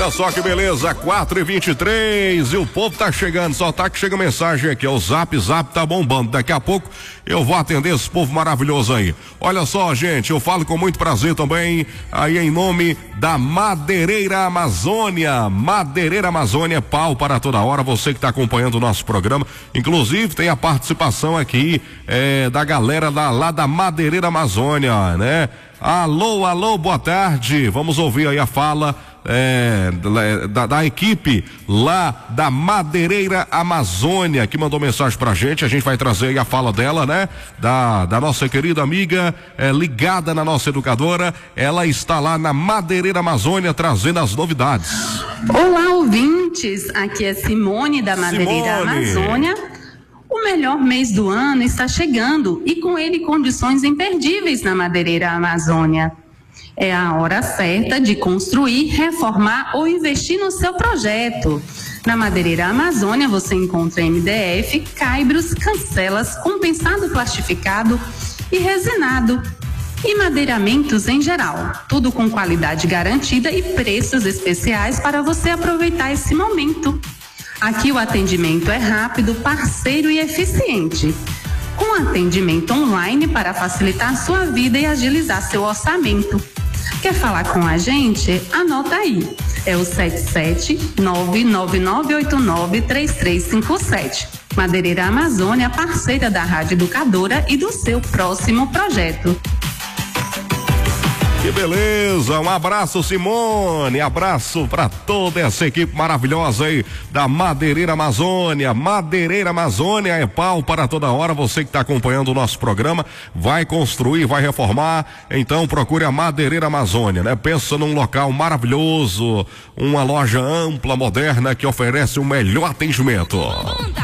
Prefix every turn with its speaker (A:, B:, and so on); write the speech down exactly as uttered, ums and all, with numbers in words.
A: Olha só que beleza, quatro e vinte e três, e o povo tá chegando, só tá que chega mensagem aqui, o Zap Zap tá bombando, daqui a pouco eu vou atender esse povo maravilhoso aí. Olha só, gente, eu falo com muito prazer também, aí em nome da Madeireira Amazônia, Madeireira Amazônia, pau para toda hora, você que tá acompanhando o nosso programa, inclusive tem a participação aqui, é, da galera da, lá da Madeireira Amazônia, né? Alô, alô, boa tarde, vamos ouvir aí a fala é, da, da equipe lá da Madeireira Amazônia, que mandou mensagem pra gente, a gente vai trazer aí a fala dela, né? Da, da nossa querida amiga, é, ligada na nossa educadora, ela está lá na Madeireira Amazônia trazendo as novidades.
B: Olá, ouvintes, aqui é Simone da Madeireira
A: Simone.
B: Amazônia. O melhor mês do ano está chegando e com ele condições imperdíveis na Madeireira Amazônia. É a hora certa de construir, reformar ou investir no seu projeto. Na Madeireira Amazônia você encontra M D F, caibros, cancelas, compensado plastificado e resinado. E madeiramentos em geral, tudo com qualidade garantida e preços especiais para você aproveitar esse momento. Aqui o atendimento é rápido, parceiro e eficiente. Com atendimento online para facilitar sua vida e agilizar seu orçamento. Quer falar com a gente? Anota aí. É o sete sete nove nove nove oito nove três três cinco sete. Madeireira Amazônia, parceira da Rádio Educadora e do seu próximo projeto.
A: Que beleza, um abraço Simone, abraço para toda essa equipe maravilhosa aí da Madeireira Amazônia. Madeireira Amazônia é pau para toda hora, você que está acompanhando o nosso programa, vai construir, vai reformar, então procure a Madeireira Amazônia, né? Pensa num local maravilhoso, uma loja ampla, moderna, que oferece o melhor atendimento.